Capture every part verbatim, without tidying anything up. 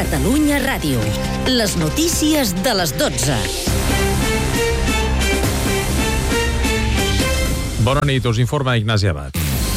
Catalunya Ràdio. Les notícies de les dotze. Bona nit, us informa Ignasi Abad.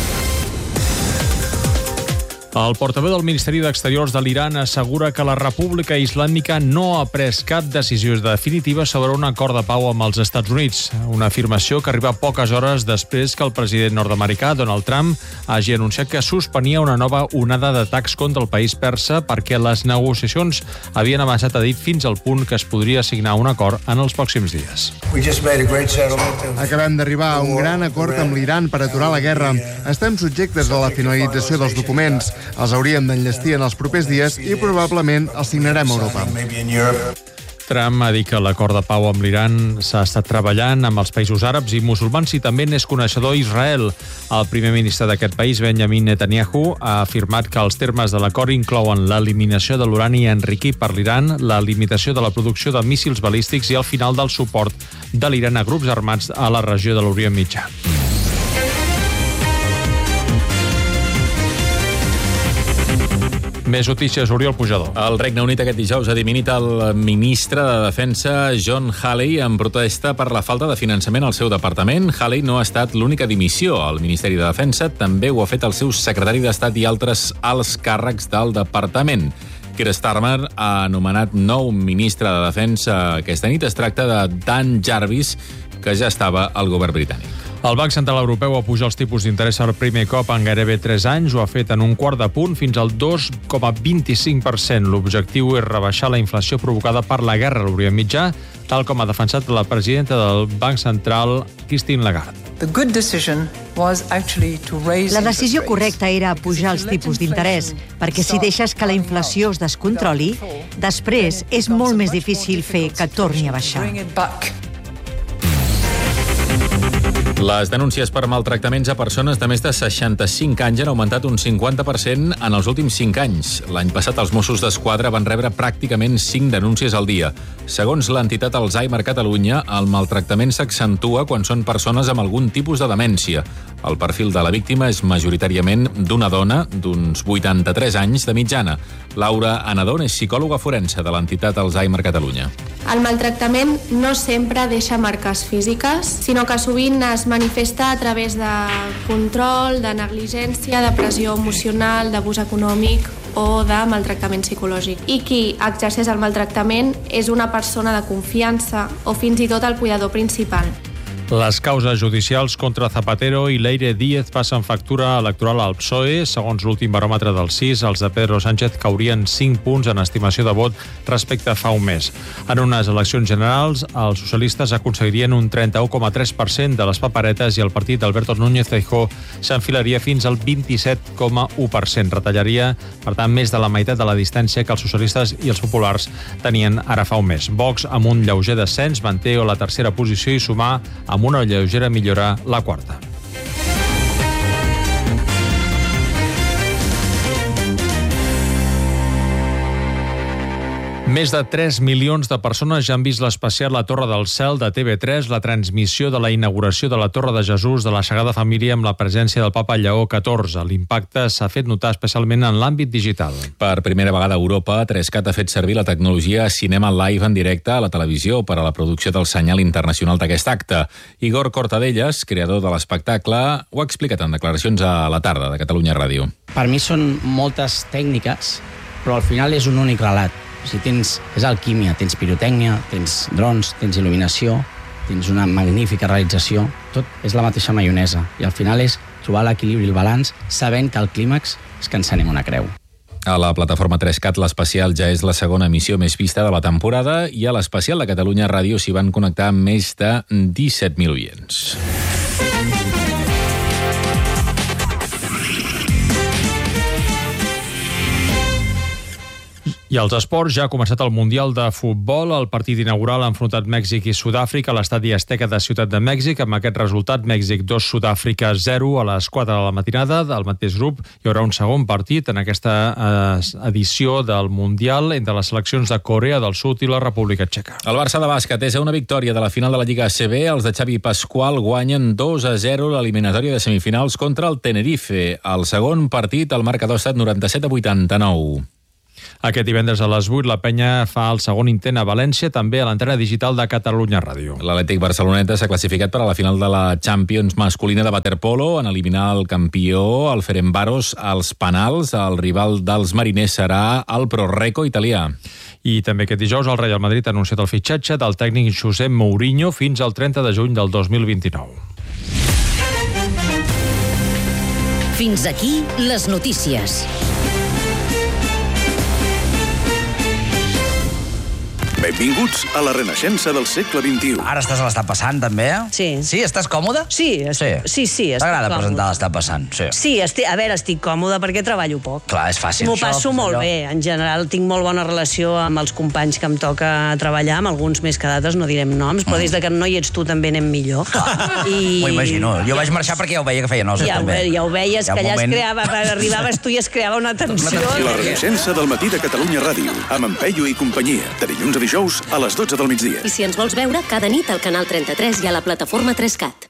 El portaveu del Ministeri d'Exteriors de l'Iran assegura que la República Islàmica no ha pres cap decisió definitiva sobre un acord de pau amb els Estats Units. Una afirmació que arriba poques hores després que el president nord-americà, Donald Trump, hagi anunciat que suspenia una nova onada d'atacs contra el país persa perquè les negociacions havien avançat, a dit, fins al punt que es podria signar un acord en els pròxims dies. Acabem d'arribar a un gran acord amb l'Iran per aturar la guerra. Estem subjectes a la finalització dels documents. Els hauríem d'enllestir en els propers dies i probablement els signarem a Europa. Trump ha dit que l'acord de pau amb l'Iran s'ha estat treballant amb els països àrabs i musulmans i també n'és coneixedor Israel. El primer ministre d'aquest país, Benjamin Netanyahu, ha afirmat que els termes de l'acord inclouen l'eliminació de l'urani enriquit per l'Iran, la limitació de la producció de míssils balístics i el final del suport de l'Iran a grups armats a la regió de l'Orient Mitjà. Més notícies, Oriol Pujador. El Regne Unit aquest dijous ha dimitit el ministre de Defensa, John Halley, en protesta per la falta de finançament al seu departament. Halley no ha estat l'única dimissió al Ministeri de Defensa, també ho ha fet el seu secretari d'Estat i altres alts càrrecs del departament. Keir Starmer ha anomenat nou ministre de Defensa aquesta nit. Es tracta de Dan Jarvis, que ja estava al govern britànic. El Banc Central Europeu apuja els tipus d'interès per primer cop en gairebé tres anys. Ho ha fet en un quart de punt fins al dos coma vint-i-cinc per cent. L'objectiu és rebaixar la inflació provocada per la guerra a l'Orient Mitjà, tal com ha defensat la presidenta del Banc Central, Christine Lagarde. La decisió correcta era apujar els tipus d'interès, perquè si deixes que la inflació es descontroli, després és molt més difícil fer que torni a baixar. Les denúncies per maltractaments a persones de més de seixanta-cinc anys han augmentat un cinquanta per cent en els últims cinc anys. L'any passat els Mossos d'Esquadra van rebre pràcticament cinc denúncies al dia. Segons l'entitat Alzheimer Catalunya, el maltractament s'accentua quan són persones amb algun tipus de demència. El perfil de la víctima és majoritàriament d'una dona d'uns vuitanta-tres anys de mitjana. Laura Anadon és psicòloga forense de l'entitat Alzheimer Catalunya. El maltractament no sempre deixa marques físiques, sinó que sovint es manifesta a través de control, de negligència, de pressió emocional, d'abús econòmic o de maltractament psicològic. I qui exerceix el maltractament és una persona de confiança o fins i tot el cuidador principal. Les causes judicials contra Zapatero i Leire Díez passen factura electoral al P S O E. Segons l'últim baròmetre del C I S, els de Pedro Sánchez caurien cinc punts en estimació de vot respecte a fa un mes. En unes eleccions generals, els socialistes aconseguirien un trenta-u coma tres per cent de les paperetes i el partit d'Alberto Núñez Feijóo s'enfilaria fins al vint-i-set coma u per cent. Retallaria, per tant, més de la meitat de la distància que els socialistes i els populars tenien ara fa un mes. Vox, amb un lleuger descens, manté la tercera posició i sumar amb una lleugera millora la quarta. Més de tres milions de persones ja han vist l'especial La Torre del Cel de T V tres, la transmissió de la inauguració de la Torre de Jesús de la Sagrada Família amb la presència del papa Lleó catorze. L'impacte s'ha fet notar especialment en l'àmbit digital. Per primera vegada a Europa, tres cat ha fet servir la tecnologia Cinema Live en directe a la televisió per a la producció del senyal internacional d'aquest acte. Igor Cortadellas, creador de l'espectacle, ho ha explicat en declaracions a La Tarda de Catalunya Ràdio. Per mi són moltes tècniques, però al final és un únic relat. O sigui, tens, és alquímia, tens pirotècnia, tens drons, tens il·luminació, tens una magnífica realització. Tot és la mateixa maionesa. I al final és trobar l'equilibri i el balanç, sabent que el clímax és que ens anem una creu. A la plataforma tres cat, l'especial ja és la segona emissió més vista de la temporada i a l'especial de Catalunya Ràdio s'hi van connectar més de disset mil oients. I als esports ja ha començat el Mundial de Futbol. El partit inaugural ha enfrontat Mèxic i Sud-àfrica a l'estadi Azteca de Ciutat de Mèxic. Amb aquest resultat, Mèxic dos, Sud-àfrica zero. A les quatre de la matinada del mateix grup hi haurà un segon partit en aquesta eh, edició del Mundial entre les seleccions de Corea del Sud i la República Txeca. El Barça de bàsquet és a una victòria de la final de la Lliga A C B. Els de Xavi Pascual guanyen dos a zero l'eliminatòria de semifinals contra el Tenerife. El segon partit, el marcador ha estat noranta-set a vuitanta-nou. Aquest divendres a les vuit la penya fa el segon intent a València, també a l'antena digital de Catalunya Ràdio. L'Atlètic Barceloneta s'ha classificat per a la final de la Champions masculina de waterpolo en eliminar el campió, el Ferencváros, als penals. El rival dels mariners serà el Prorreco italià. I també aquest dijous el Real Madrid ha anunciat el fitxatge del tècnic José Mourinho fins al trenta de juny del dos mil vint-i-nou. Fins aquí les notícies. Benvinguts a la renaixença del segle vint-i-u. Ara estàs a l'Està passant, també? Sí. Sí? Estàs còmode? Sí, sí, sí, sí estic T'agrada còmode. presentar l'Està passant? Sí. Sí, estic, a veure, estic còmode perquè treballo poc. Clar, és fàcil. M'ho això, passo pues, molt allò. bé. En general tinc molt bona relació amb els companys que em toca treballar, amb alguns més que d'altres, no direm noms, però Mm. des de que no hi ets tu també anem millor. I... M'ho imagino. Jo vaig marxar perquè ja ho veia que feia nosa, Ja, ho, també. ja ho veies, Hi ha que un allà es moment- creava, arribaves tu i es creava una tensió. La renaixença del matí de Catalunya Ràdio, amb en Peyu i companyia, de dilluns a dijous a les dotze del migdia. I si ens vols veure, cada nit al canal trenta-tres i a la plataforma tres cat.